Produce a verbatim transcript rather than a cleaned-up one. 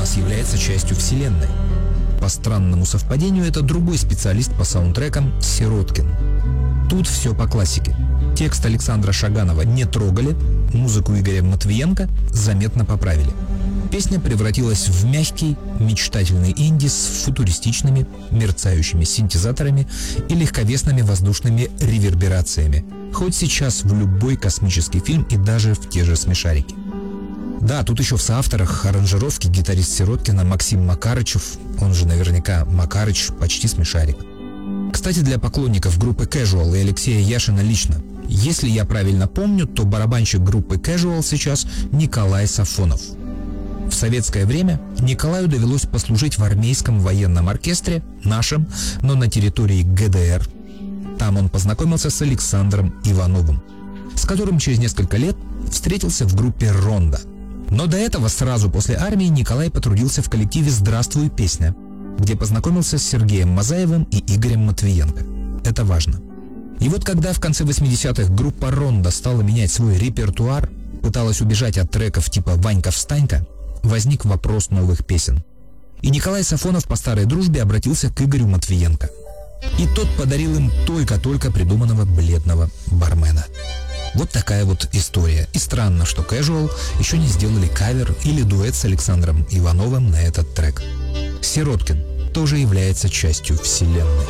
нас является частью вселенной. По странному совпадению, это другой специалист по саундтрекам Сироткин. Тут все по классике. Текст Александра Шаганова не трогали, музыку Игоря Матвиенко заметно поправили. Песня превратилась в мягкий, мечтательный инди с футуристичными, мерцающими синтезаторами и легковесными воздушными реверберациями. Хоть сейчас в любой космический фильм и даже в те же «Смешарики». Да, тут еще в соавторах аранжировки гитарист Сироткина Максим Макарычев, он же наверняка Макарыч, почти смешарик. Кстати, для поклонников группы Casual и Алексея Яшина лично, если я правильно помню, то барабанщик группы Casual сейчас Николай Сафонов. В советское время Николаю довелось послужить в армейском военном оркестре, нашем, но на территории ГДР. Там он познакомился с Александром Ивановым, с которым через несколько лет встретился в группе «Ронда». Но до этого, сразу после армии, Николай потрудился в коллективе «Здравствуй, песня», где познакомился с Сергеем Мазаевым и Игорем Матвиенко. Это важно. И вот когда в конце восьмидесятых группа «Ронда» стала менять свой репертуар, пыталась убежать от треков типа «Ванька-встанька», возник вопрос новых песен. И Николай Сафонов по старой дружбе обратился к Игорю Матвиенко. И тот подарил им только-только придуманного бледного бармена. Вот такая вот история. И странно, что Casual еще не сделали кавер или дуэт с Александром Ивановым на этот трек. Сироткин тоже является частью вселенной.